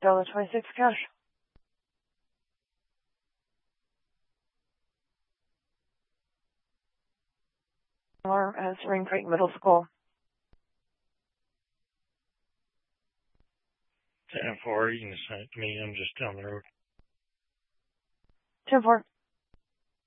Delta 26 cash. Alarm at Spring Creek Middle School. 10-4, you can send it to me. I'm just down the road. 10-4.